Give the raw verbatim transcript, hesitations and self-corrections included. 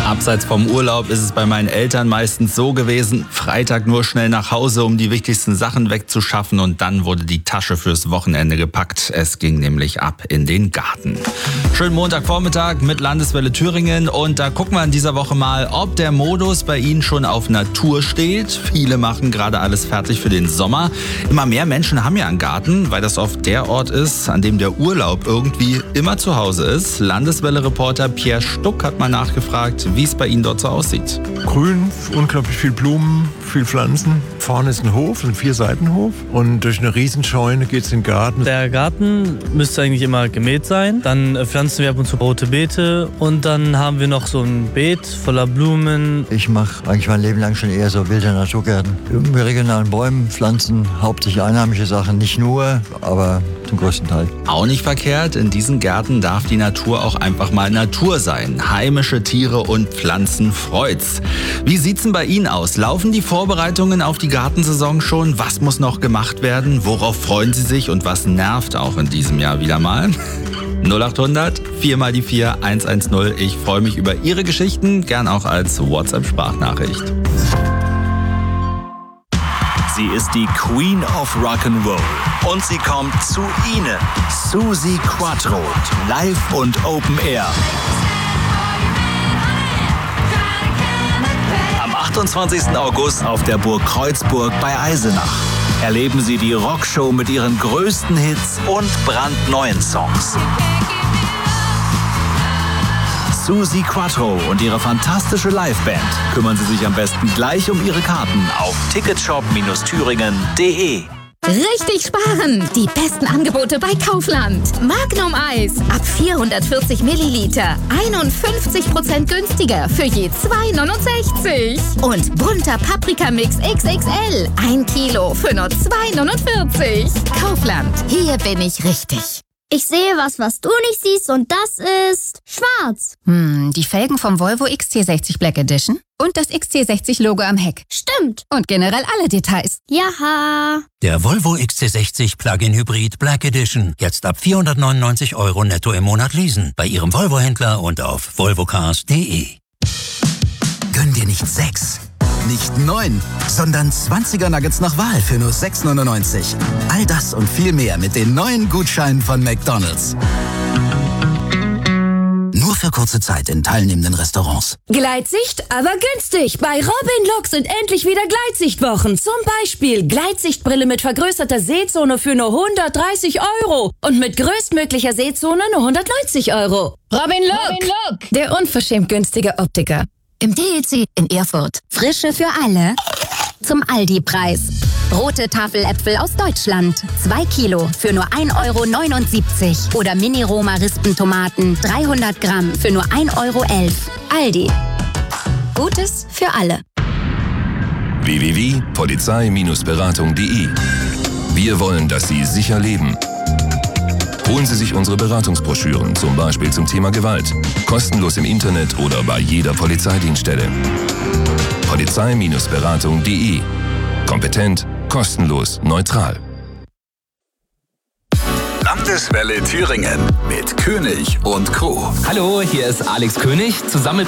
Abseits vom Urlaub ist es bei meinen Eltern meistens so gewesen, Freitag nur schnell nach Hause, um die wichtigsten Sachen wegzuschaffen und dann wurde die Tasche fürs Wochenende gepackt. Es ging nämlich ab in den Garten. Schönen Montagvormittag mit Landeswelle Thüringen und da gucken wir in dieser Woche mal, ob der Modus bei Ihnen schon auf Natur steht. Viele machen gerade alles fertig für den Sommer. Immer mehr Menschen haben ja einen Garten, weil das oft der Ort ist, an dem der Urlaub irgendwie immer zu Hause ist. Landeswelle-Reporter Pierre Stuck hat mal nachgefragt, wie es bei Ihnen dort so aussieht. Grün, unglaublich viel Blumen, viel Pflanzen. Vorne ist ein Hof, ein Vierseitenhof und durch eine Riesenscheune geht es in den Garten. Der Garten müsste eigentlich immer gemäht sein. Dann pflanzen wir ab und zu rote Beete und dann haben wir noch so ein Beet voller Blumen. Ich mache eigentlich mein Leben lang schon eher so wilde Naturgärten. Mit regionalen Bäumen, Pflanzen, hauptsächlich einheimische Sachen. Nicht nur, aber zum größten Teil. Auch nicht verkehrt, in diesen Gärten darf die Natur auch einfach mal Natur sein. Heimische Tiere und Pflanzen freut's. Wie sieht's denn bei Ihnen aus? Laufen die Vorbereitungen auf die Gartensaison schon? Was muss noch gemacht werden? Worauf freuen Sie sich und was nervt auch in diesem Jahr wieder mal? null acht hundert, vier mal die vier, eins eins null. Ich freue mich über Ihre Geschichten, gern auch als WhatsApp-Sprachnachricht. Sie ist die Queen of Rock'n'Roll und sie kommt zu Ihnen. Suzi Quatro, live und Open Air. Am achtundzwanzigsten August auf der Burg Kreuzburg bei Eisenach. Erleben Sie die Rockshow mit ihren größten Hits und brandneuen Songs. Suzi Quatro und ihre fantastische Liveband. Kümmern Sie sich am besten gleich um Ihre Karten auf ticketshop thüringen punkt de. Richtig sparen! Die besten Angebote bei Kaufland. Magnum Eis ab vierhundertvierzig Milliliter. einundfünfzig Prozent günstiger für je zwei neunundsechzig. Und bunter Paprikamix X X L. Ein Kilo für nur zwei neunundvierzig. Kaufland. Hier bin ich richtig. Ich sehe was, was du nicht siehst und das ist schwarz. Hm, die Felgen vom Volvo X C sechzig Black Edition und das X C sechzig Logo am Heck. Stimmt. Und generell alle Details. Jaha. Der Volvo X C sechzig Plug-in Hybrid Black Edition. Jetzt ab vierhundertneunundneunzig Euro netto im Monat leasen. Bei Ihrem Volvo-Händler und auf volvocars punkt de. Gönn dir nicht sechs, nicht neun, sondern zwanziger Nuggets nach Wahl für nur sechs neunundneunzig. All das und viel mehr mit den neuen Gutscheinen von McDonald's. Nur für kurze Zeit in teilnehmenden Restaurants. Gleitsicht, aber günstig. Bei Robin Look sind endlich wieder Gleitsichtwochen. Zum Beispiel Gleitsichtbrille mit vergrößerter Sehzone für nur hundertdreißig Euro. Und mit größtmöglicher Sehzone nur hundertneunzig Euro. Robin Look, Robin Look. Der unverschämt günstige Optiker. Im D E C in Erfurt. Frische für alle. Zum Aldi-Preis. Rote Tafeläpfel aus Deutschland. zwei Kilo für nur ein Euro neunundsiebzig. Oder Mini-Roma-Rispentomaten dreihundert Gramm für nur ein Euro elf. Aldi. Gutes für alle. w w w punkt polizei Bindestrich beratung punkt de. Wir wollen, dass Sie sicher leben. Holen Sie sich unsere Beratungsbroschüren, zum Beispiel zum Thema Gewalt. Kostenlos im Internet oder bei jeder Polizeidienststelle. polizei Bindestrich beratung punkt de. Kompetent, kostenlos, neutral. Landeswelle Thüringen mit König und Co. Hallo, hier ist Alex König. Zusammen mit